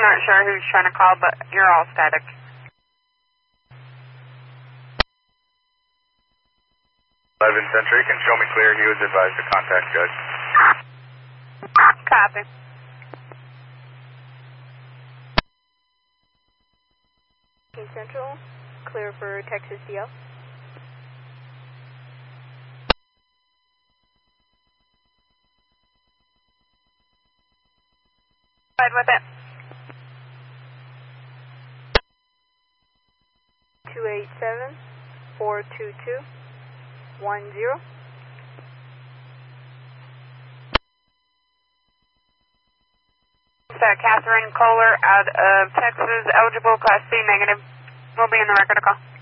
aren't sure who's trying to call, but you're all static. Century can show me clear. He was advised to contact Judge. Copy. King Central, clear for Texas DL. Go ahead with it. 287-422-10. Catherine Kohler out of Texas, eligible Class C negative. We'll be in the record of call.